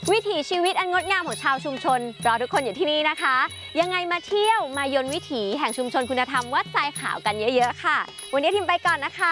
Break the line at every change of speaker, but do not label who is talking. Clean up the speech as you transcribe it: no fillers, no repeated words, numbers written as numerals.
วิถีชีวิตอันงดงามของชาวชุมชนรอทุกคนอยู่ที่นี่นะคะยังไงมาเที่ยวมายนต์วิถีแห่งชุมชนคุณธรรมวัดทรายขาวกันเยอะๆค่ะวันนี้ทิมไปก่อนนะคะ